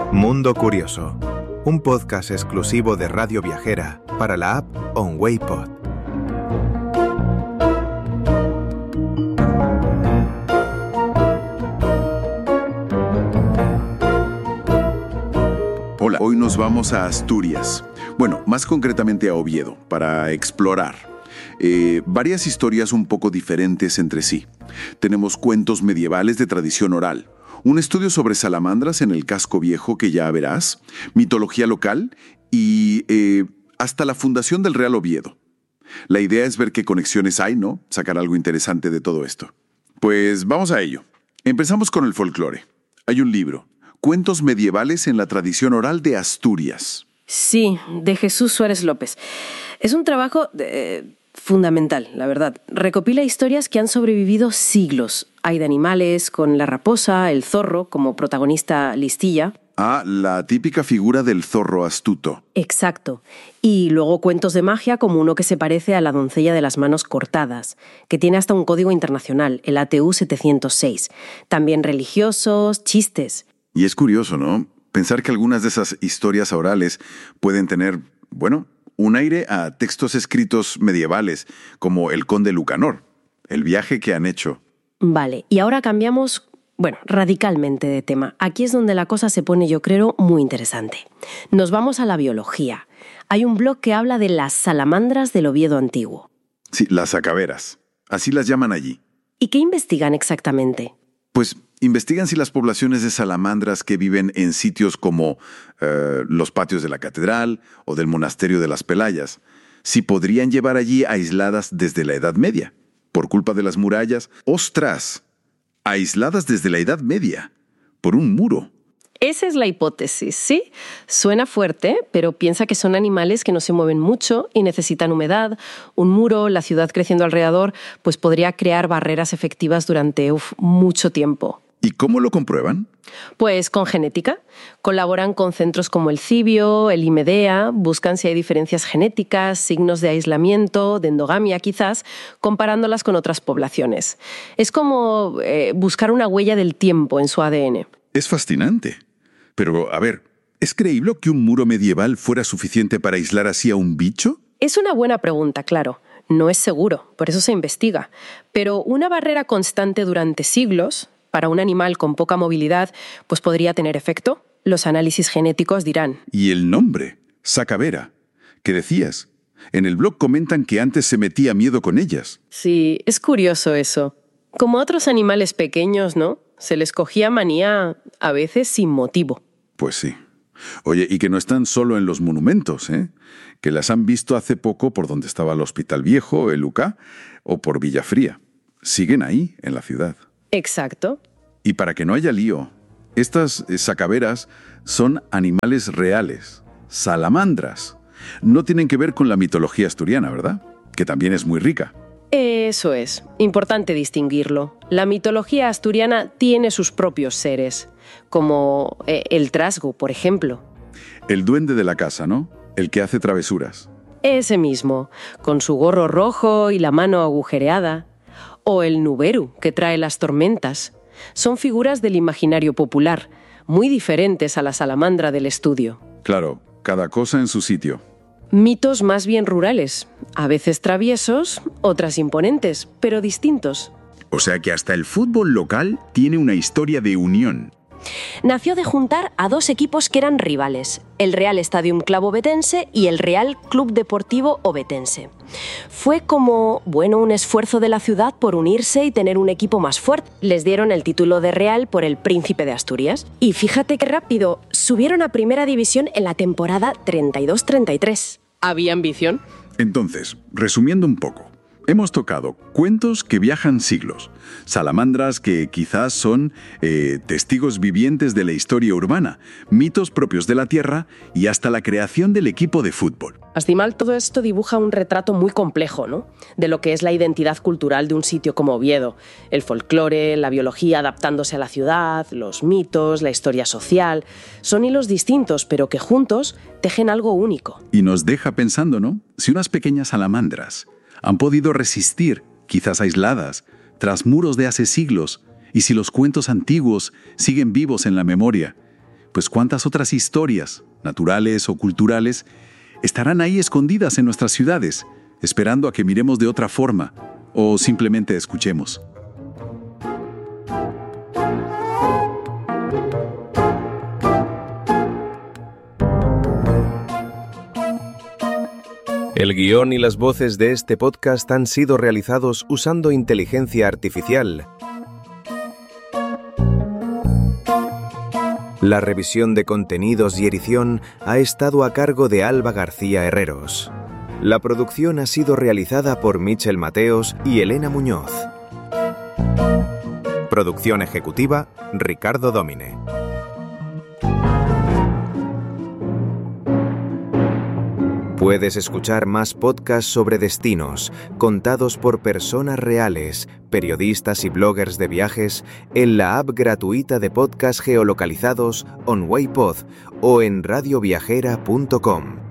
Mundo Curioso, un podcast exclusivo de Radio Viajera para la app OnWayPod. Hola, hoy nos vamos a Asturias. Bueno, más concretamente a Oviedo, para explorar. Varias historias un poco diferentes entre sí. Tenemos cuentos medievales de tradición oral, un estudio sobre salamandras en el casco viejo que ya verás, mitología local y hasta la fundación del Real Oviedo. La idea es ver qué conexiones hay, ¿no? Sacar algo interesante de todo esto. Pues vamos a ello. Empezamos con el folclore. Hay un libro, Cuentos medievales en la tradición oral de Asturias. Sí, de Jesús Suárez López. Es un trabajo fundamental, la verdad. Recopila historias que han sobrevivido siglos. Hay de animales, con la raposa, el zorro, como protagonista listilla. Ah, la típica figura del zorro astuto. Exacto. Y luego cuentos de magia, como uno que se parece a la doncella de las manos cortadas, que tiene hasta un código internacional, el ATU 706. También religiosos, chistes. Y es curioso, ¿no? Pensar que algunas de esas historias orales pueden tener, un aire a textos escritos medievales, como El Conde Lucanor, el viaje que han hecho. Vale, y ahora cambiamos, radicalmente de tema. Aquí es donde la cosa se pone, yo creo, muy interesante. Nos vamos a la biología. Hay un blog que habla de las salamandras del Oviedo antiguo. Sí, las sacaveras. Así las llaman allí. ¿Y qué investigan exactamente? Pues investigan si las poblaciones de salamandras que viven en sitios como los patios de la catedral o del monasterio de las Pelayas, si podrían llevar allí aisladas desde la Edad Media, por culpa de las murallas. ¡Ostras! Aisladas desde la Edad Media, por un muro. Esa es la hipótesis, ¿sí? Suena fuerte, pero piensa que son animales que no se mueven mucho y necesitan humedad. Un muro, la ciudad creciendo alrededor, pues podría crear barreras efectivas durante mucho tiempo. ¿Y cómo lo comprueban? Pues con genética. Colaboran con centros como el CIBIO, el IMEDEA, buscan si hay diferencias genéticas, signos de aislamiento, de endogamia quizás, comparándolas con otras poblaciones. Es como buscar una huella del tiempo en su ADN. Es fascinante. Pero, ¿es creíble que un muro medieval fuera suficiente para aislar así a un bicho? Es una buena pregunta, claro. No es seguro, por eso se investiga. Pero una barrera constante durante siglos, para un animal con poca movilidad, pues podría tener efecto. Los análisis genéticos dirán. Y el nombre, sacavera, ¿qué decías? En el blog comentan que antes se metía miedo con ellas. Sí, es curioso eso. Como a otros animales pequeños, ¿no? Se les cogía manía a veces sin motivo. Pues sí. Oye, y que no están solo en los monumentos, ¿eh? Que las han visto hace poco por donde estaba el Hospital Viejo, el UCA, o por Villafría. Siguen ahí, en la ciudad. Exacto. Y para que no haya lío, estas sacaveras son animales reales, salamandras. No tienen que ver con la mitología asturiana, ¿verdad? Que también es muy rica. Eso es. Importante distinguirlo. La mitología asturiana tiene sus propios seres, como el trasgo, por ejemplo. El duende de la casa, ¿no? El que hace travesuras. Ese mismo, con su gorro rojo y la mano agujereada. O el nuberu, que trae las tormentas. Son figuras del imaginario popular, muy diferentes a la salamandra del estudio. Claro, cada cosa en su sitio. Mitos más bien rurales, a veces traviesos, otras imponentes, pero distintos. O sea que hasta el fútbol local tiene una historia de unión. Nació de juntar a dos equipos que eran rivales, el Real Stadium Club Ovetense y el Real Club Deportivo Ovetense. Fue como, un esfuerzo de la ciudad por unirse y tener un equipo más fuerte. Les dieron el título de Real por el Príncipe de Asturias. Y fíjate qué rápido, subieron a Primera División en la temporada 32-33. ¿Había ambición? Entonces, resumiendo un poco, hemos tocado cuentos que viajan siglos, salamandras que quizás son testigos vivientes de la historia urbana, mitos propios de la tierra y hasta la creación del equipo de fútbol. Astimal, todo esto dibuja un retrato muy complejo, ¿no? De lo que es la identidad cultural de un sitio como Oviedo. El folclore, la biología adaptándose a la ciudad, los mitos, la historia social. Son hilos distintos, pero que juntos tejen algo único. Y nos deja pensando, ¿no? Si unas pequeñas salamandras han podido resistir, quizás aisladas, tras muros de hace siglos, y si los cuentos antiguos siguen vivos en la memoria, pues cuántas otras historias, naturales o culturales, estarán ahí escondidas en nuestras ciudades, esperando a que miremos de otra forma o simplemente escuchemos. El guión y las voces de este podcast han sido realizados usando inteligencia artificial. La revisión de contenidos y edición ha estado a cargo de Alba García Herreros. La producción ha sido realizada por Michel Mateos y Elena Muñoz. Producción ejecutiva, Ricardo Domine. Puedes escuchar más podcasts sobre destinos, contados por personas reales, periodistas y bloggers de viajes, en la app gratuita de podcasts geolocalizados OnWayPod o en radioviajera.com.